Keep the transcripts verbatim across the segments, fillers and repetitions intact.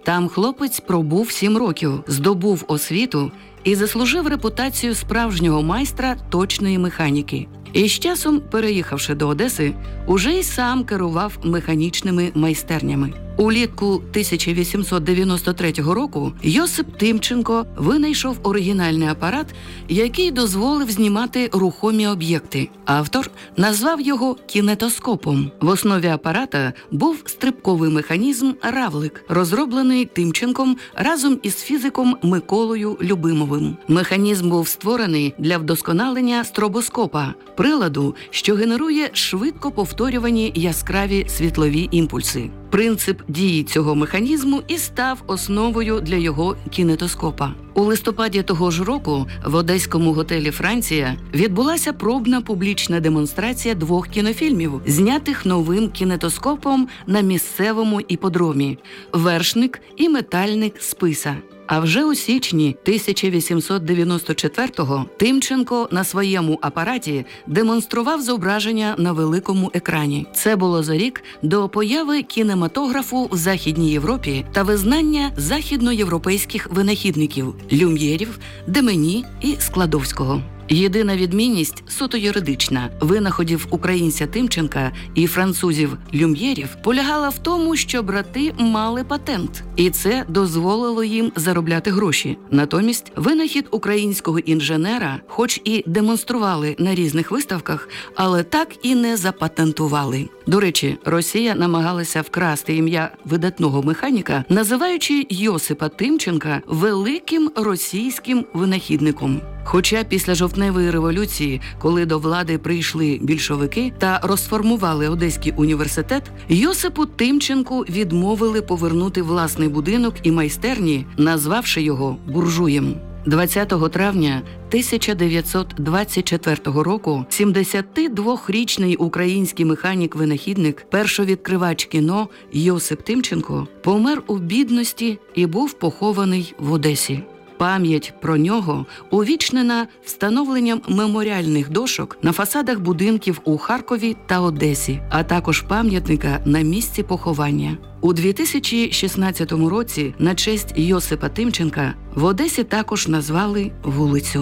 Там хлопець пробув сім років, здобув освіту і заслужив репутацію справжнього майстра точної механіки. І з часом, переїхавши до Одеси, уже й сам керував механічними майстернями. Улітку тисяча вісімсот дев'яносто третього року Йосип Тимченко винайшов оригінальний апарат, який дозволив знімати рухомі об'єкти. Автор назвав його кінетоскопом. В основі апарата був стрибковий механізм «Равлик», розроблений Тимченком разом із фізиком Миколою Любимовим. Механізм був створений для вдосконалення стробоскопа, приладу, що генерує швидко повторювані яскраві світлові імпульси. Принцип дії цього механізму і став основою для його кінетоскопа. У листопаді того ж року в одеському готелі «Франція» відбулася пробна публічна демонстрація двох кінофільмів, знятих новим кінетоскопом на місцевому іподромі «Вершник» і «Метальник Списа». А вже у січні тисяча вісімсот дев'яносто четвертого Тимченко на своєму апараті демонстрував зображення на великому екрані. Це було за рік до появи кінематографу в Західній Європі та визнання західноєвропейських винахідників – Люм'єрів, Демені і Складовського. Єдина відмінність суто юридична винаходів українця Тимченка і французів Люм'єрів полягала в тому, що брати мали патент, і це дозволило їм заробляти гроші. Натомість винахід українського інженера хоч і демонстрували на різних виставках, але так і не запатентували. До речі, Росія намагалася вкрасти ім'я видатного механіка, називаючи Йосипа Тимченка великим російським винахідником. Хоча після жовтневої революції, коли до влади прийшли більшовики та розформували Одеський університет, Йосипу Тимченку відмовили повернути власний будинок і майстерні, назвавши його буржуєм. двадцятого травня тисяча дев'ятсот двадцять четвертого року сімдесятидвохрічний український механік-винахідник, першовідкривач кіно Йосип Тимченко помер у бідності і був похований в Одесі. Пам'ять про нього увічнена встановленням меморіальних дошок на фасадах будинків у Харкові та Одесі, а також пам'ятника на місці поховання. У дві тисячі шістнадцятому році на честь Йосипа Тимченка в Одесі також назвали вулицю.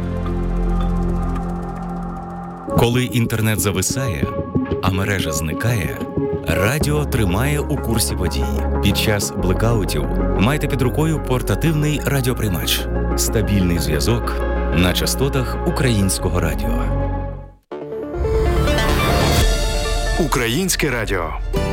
Коли інтернет зависає, а мережа зникає, радіо тримає у курсі подій. Під час блекаутів майте під рукою портативний радіоприймач. Стабільний зв'язок на частотах українського радіо. Українське радіо.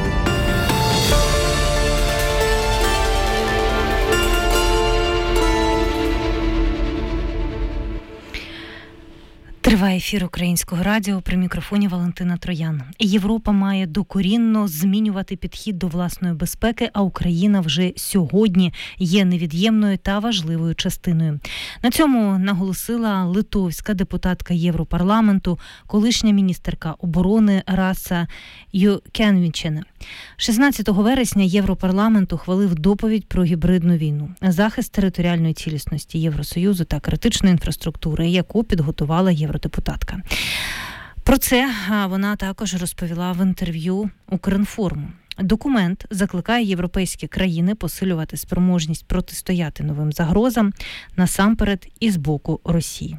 Триває ефір Українського радіо, при мікрофоні Валентина Троян. Європа має докорінно змінювати підхід до власної безпеки, а Україна вже сьогодні є невід'ємною та важливою частиною. На цьому наголосила литовська депутатка Європарламенту, колишня міністерка оборони Раса Юкенвічене. шістнадцятого вересня Європарламент ухвалив доповідь про гібридну війну, захист територіальної цілісності Євросоюзу та критичної інфраструктури, яку підготувала євродепутатка. Про це вона також розповіла в інтерв'ю Укрінформу. Документ закликає європейські країни посилювати спроможність протистояти новим загрозам, насамперед і з боку Росії.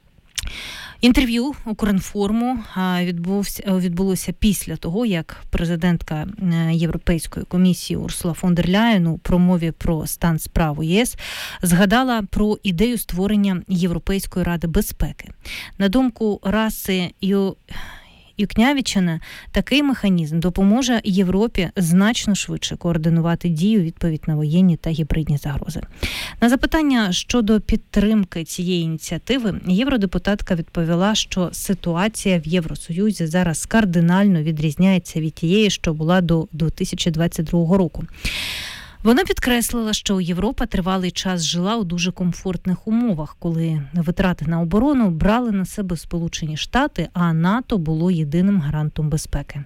Інтерв'ю Укрінформу відбулося після того, як президентка Європейської комісії Урсула фон дер Ляєн у промові про стан справ у ЄС згадала про ідею створення Європейської ради безпеки. На думку Раси Ю... Юкнявічена, такий механізм допоможе Європі значно швидше координувати дію у відповідь на воєнні та гібридні загрози. На запитання щодо підтримки цієї ініціативи євродепутатка відповіла, що ситуація в Євросоюзі зараз кардинально відрізняється від тієї, що була до дві тисячі двадцять другого року. Вона підкреслила, що Європа тривалий час жила у дуже комфортних умовах, коли витрати на оборону брали на себе Сполучені Штати, а НАТО було єдиним гарантом безпеки.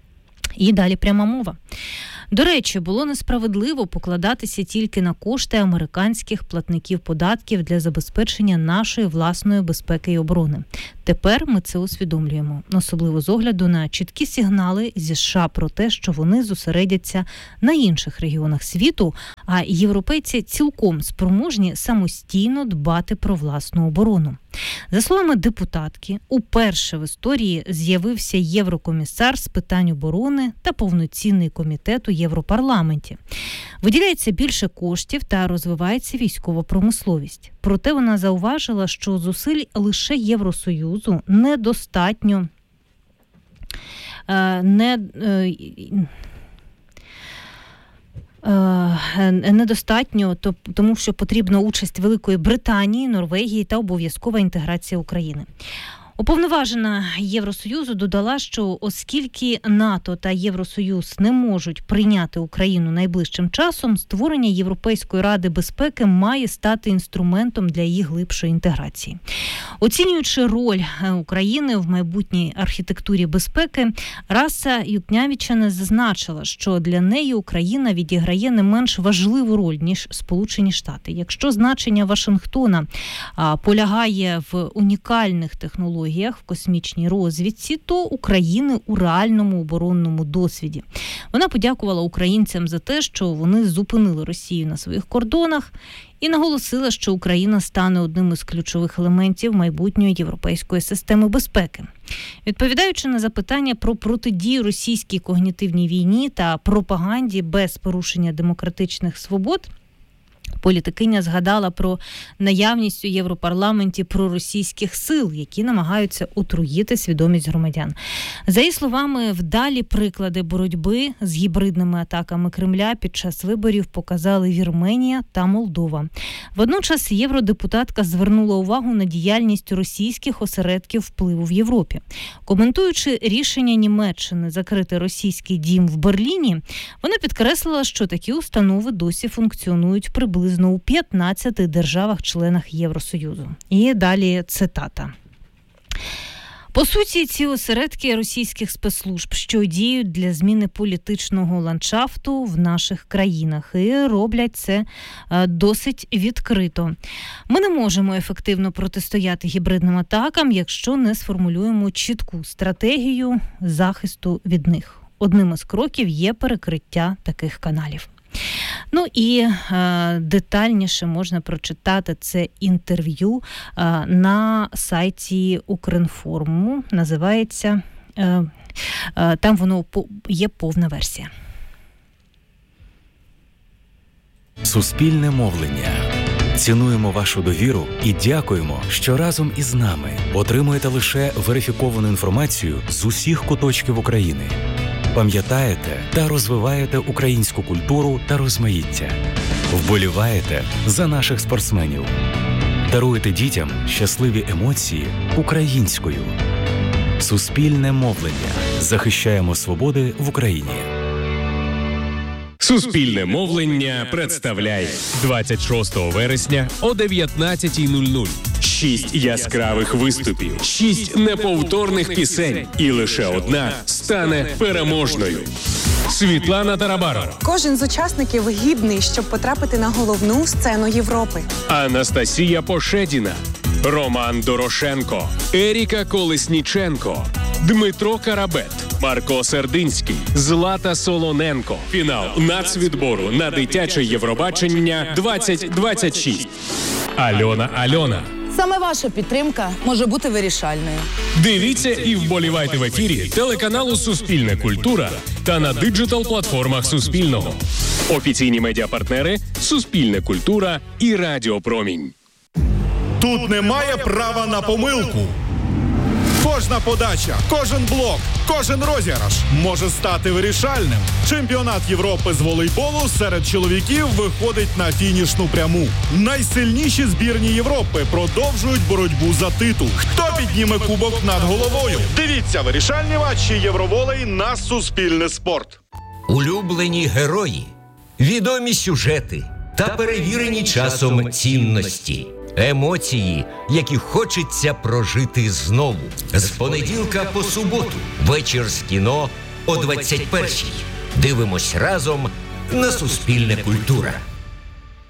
І далі пряма мова. До речі, було несправедливо покладатися тільки на кошти американських платників податків для забезпечення нашої власної безпеки і оборони. Тепер ми це усвідомлюємо, особливо з огляду на чіткі сигнали зі США про те, що вони зосередяться на інших регіонах світу, а європейці цілком спроможні самостійно дбати про власну оборону. За словами депутатки, уперше в історії з'явився єврокомісар з питань оборони та повноцінний комітет у Європарламенті. Виділяється більше коштів та розвивається військова промисловість. Проте вона зауважила, що зусиль лише Євросоюзу недостатньо не недостатньо, тому що потрібна участь Великої Британії, Норвегії та обов'язкова інтеграція України. Уповноважена Євросоюзу додала, що оскільки НАТО та Євросоюз не можуть прийняти Україну найближчим часом, створення Європейської ради безпеки має стати інструментом для її глибшої інтеграції. Оцінюючи роль України в майбутній архітектурі безпеки, Раса Юкнявічене зазначила, що для неї Україна відіграє не менш важливу роль, ніж Сполучені Штати. Якщо значення Вашингтона а, полягає в унікальних технологіях, в космічній розвідці, то України у реальному оборонному досвіді. Вона подякувала українцям за те, що вони зупинили Росію на своїх кордонах і наголосила, що Україна стане одним із ключових елементів майбутньої європейської системи безпеки. Відповідаючи на запитання про протидію російській когнітивній війні та пропаганді без порушення демократичних свобод, політикиня згадала про наявність у Європарламенті проросійських сил, які намагаються отруїти свідомість громадян. За її словами, вдалі приклади боротьби з гібридними атаками Кремля під час виборів показали Вірменія та Молдова. Водночас євродепутатка звернула увагу на діяльність російських осередків впливу в Європі. Коментуючи рішення Німеччини закрити російський дім в Берліні, вона підкреслила, що такі установи досі функціонують приблизно у п'ятнадцяти державах-членах Євросоюзу. І далі цитата. По суті, ці осередки російських спецслужб, що діють для зміни політичного ландшафту в наших країнах, і роблять це досить відкрито. Ми не можемо ефективно протистояти гібридним атакам, якщо не сформулюємо чітку стратегію захисту від них. Одним із кроків є перекриття таких каналів. Ну і е, детальніше можна прочитати це інтерв'ю е, на сайті Укрінформу. Називається, е, е, там воно є повна версія. Суспільне мовлення. Цінуємо вашу довіру і дякуємо, що разом із нами отримуєте лише верифіковану інформацію з усіх куточків України. Пам'ятаєте та розвиваєте українську культуру та розмаїття. Вболіваєте за наших спортсменів. Даруєте дітям щасливі емоції українською. Суспільне мовлення. Захищаємо свободи в Україні. Суспільне мовлення представляє двадцять шостого вересня о дев'ятнадцятій нуль нуль. Шість яскравих виступів, шість неповторних пісень, і лише одна стане переможною. Світлана Тарабарова. Кожен з учасників гідний, щоб потрапити на головну сцену Європи. Анастасія Пошедіна, Роман Дорошенко, Еріка Колесніченко, Дмитро Карабет, Марко Сердинський, Злата Солоненко. Фінал нацвідбору на дитяче Євробачення двадцять двадцять шість. Альона Альона. Саме ваша підтримка може бути вирішальною. Дивіться і вболівайте в ефірі телеканалу «Суспільне культура» та на диджитал-платформах Суспільного. Офіційні медіапартнери «Суспільне культура» і Радіо Промінь. Тут немає права на помилку. Кожна подача, кожен блок, кожен розіграш може стати вирішальним. Чемпіонат Європи з волейболу серед чоловіків виходить на фінішну пряму. Найсильніші збірні Європи продовжують боротьбу за титул. Хто підніме кубок над головою? Дивіться вирішальні матчі Євроволей на Суспільне спорт. Улюблені герої, відомі сюжети та перевірені часом цінності. Емоції, які хочеться прожити знову. З понеділка по суботу. Вечір з кіно о двадцять першій. Дивимось разом на Суспільне культура.